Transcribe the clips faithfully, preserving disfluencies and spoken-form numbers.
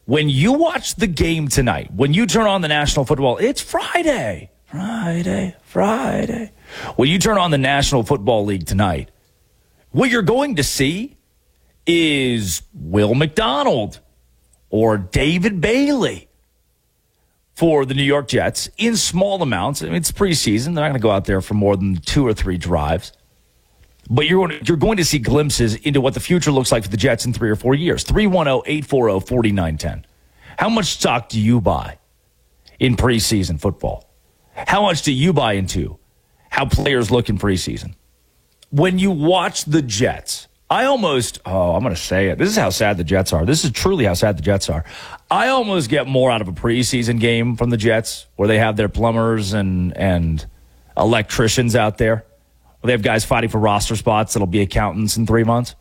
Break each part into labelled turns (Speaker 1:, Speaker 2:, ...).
Speaker 1: When you watch the game tonight, when you turn on the National Football, it's Friday, Friday, Friday. When you turn on the National Football League tonight, what you're going to see is Will McDonald or David Bailey for the New York Jets in small amounts. I mean, it's preseason. They're not going to go out there for more than two or three drives. But you're going, to, you're going to see glimpses into what the future looks like for the Jets in three or four years. three one zero, eight four zero, four nine one zero. How much stock do you buy in preseason football? How much do you buy into how players look in preseason? When you watch the Jets, I almost, oh, I'm going to say it. This is how sad the Jets are. This is truly how sad the Jets are. I almost get more out of a preseason game from the Jets where they have their plumbers and, and electricians out there. They have guys fighting for roster spots that'll be accountants in three months.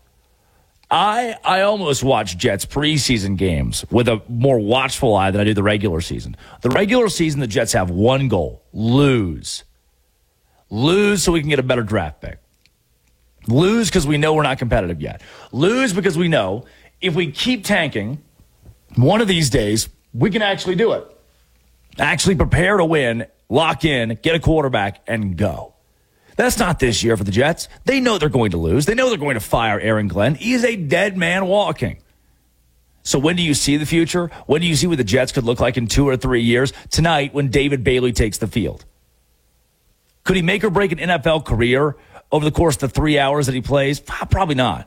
Speaker 1: I I almost watch Jets preseason games with a more watchful eye than I do the regular season. The regular season, the Jets have one goal: lose. Lose so we can get a better draft pick. Lose because we know we're not competitive yet. Lose because we know if we keep tanking, one of these days, we can actually do it. Actually prepare to win, lock in, get a quarterback, and go. That's not this year for the Jets. They know they're going to lose. They know they're going to fire Aaron Glenn. He is a dead man walking. So when do you see the future? When do you see what the Jets could look like in two or three years? Tonight, when David Bailey takes the field. Could he make or break an N F L career over the course of the three hours that he plays? Probably not.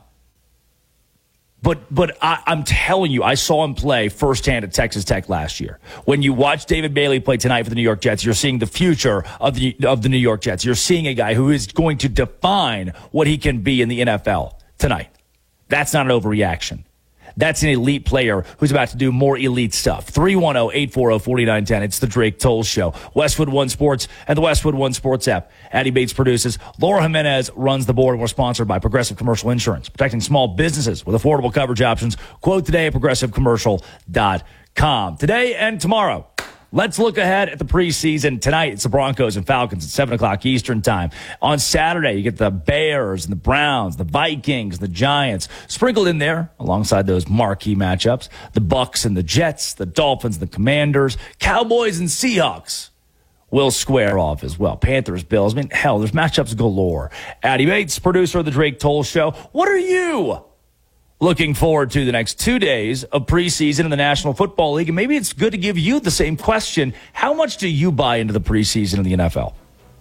Speaker 1: But but I, I'm telling you, I saw him play firsthand at Texas Tech last year. When you watch David Bailey play tonight for the New York Jets, you're seeing the future of the of the New York Jets. You're seeing a guy who is going to define what he can be in the N F L tonight. That's not an overreaction. That's an elite player who's about to do more elite stuff. three one zero, eight four zero, four nine one zero. It's the Drake Toll Show. Westwood One Sports and the Westwood One Sports app. Addie Bates produces. Laura Jimenez runs the board. And we're sponsored by Progressive Commercial Insurance, protecting small businesses with affordable coverage options. Quote today at progressive commercial dot com. Today and tomorrow, let's look ahead at the preseason. Tonight, it's the Broncos and Falcons at seven o'clock Eastern time. On Saturday, you get the Bears and the Browns, the Vikings, the Giants. Sprinkled in there, alongside those marquee matchups, the Bucks and the Jets, the Dolphins and the Commanders, Cowboys and Seahawks will square off as well. Panthers, Bills. I mean, hell, there's matchups galore. Addie Bates, producer of the Drake Toll Show. What are you looking forward to the next two days of preseason in the National Football League? And maybe it's good to give you the same question. How much do you buy into the preseason in the N F L?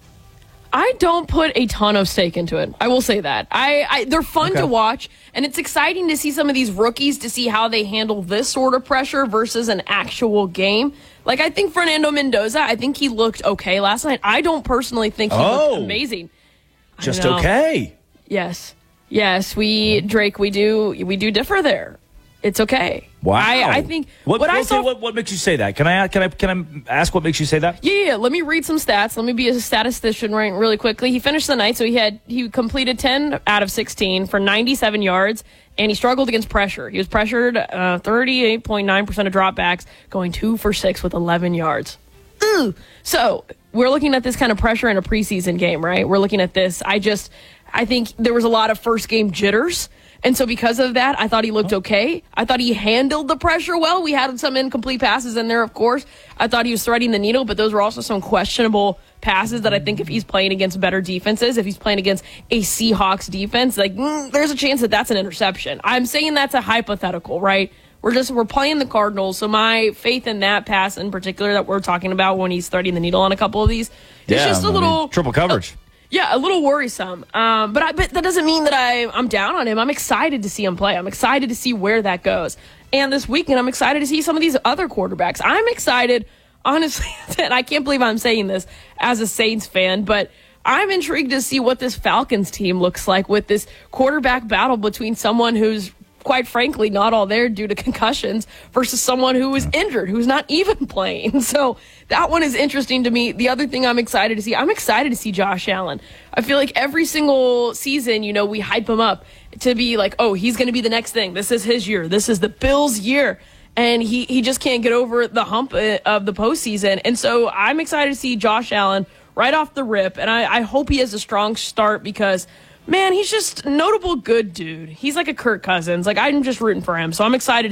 Speaker 2: I don't put a ton of stake into it. I will say that. I, I they're fun okay. to watch, and it's exciting to see some of these rookies to see how they handle this sort of pressure versus an actual game. Like, I think Fernando Mendoza, I think he looked okay last night. I don't personally think he oh, looked amazing.
Speaker 1: Just okay.
Speaker 2: Yes. Yes, we Drake, we do we do differ there. It's okay.
Speaker 1: Wow.
Speaker 2: I, I think
Speaker 1: what,
Speaker 2: what I
Speaker 1: okay,
Speaker 2: saw.
Speaker 1: What, what makes you say that? Can I can I can I ask what makes you say that?
Speaker 2: Yeah, yeah. Let me read some stats. Let me be a statistician right really quickly. He finished the night, so he had he completed ten out of sixteen for ninety-seven yards, and he struggled against pressure. He was pressured uh, thirty-eight point nine percent of dropbacks, going two for six with eleven yards. Ooh. So we're looking at this kind of pressure in a preseason game, right? We're looking at this. I just. I think there was a lot of first game jitters. And so because of that, I thought he looked okay. I thought he handled the pressure well. We had some incomplete passes in there, of course. I thought he was threading the needle, but those were also some questionable passes that I think if he's playing against better defenses, if he's playing against a Seahawks defense, like mm, there's a chance that that's an interception. I'm saying that's a hypothetical, right? We're just, we're playing the Cardinals. So my faith in that pass in particular that we're talking about when he's threading the needle on a couple of these,
Speaker 1: yeah,
Speaker 2: it's just a
Speaker 1: I
Speaker 2: little
Speaker 1: mean, triple coverage. Uh,
Speaker 2: Yeah, a little worrisome. Um, but I, but that doesn't mean that I, I'm down on him. I'm excited to see him play. I'm excited to see where that goes. And this weekend, I'm excited to see some of these other quarterbacks. I'm excited, honestly, and I can't believe I'm saying this as a Saints fan, but I'm intrigued to see what this Falcons team looks like with this quarterback battle between someone who's quite frankly, not all there due to concussions versus someone who is injured, who's not even playing. So that one is interesting to me. The other thing I'm excited to see, I'm excited to see Josh Allen. I feel like every single season, you know, we hype him up to be like, oh, he's going to be the next thing. This is his year. This is the Bills' year. And he, he just can't get over the hump of the postseason. And so I'm excited to see Josh Allen right off the rip. And I, I hope he has a strong start because man, he's just notable good dude. He's like a Kirk Cousins. Like, I'm just rooting for him. So I'm excited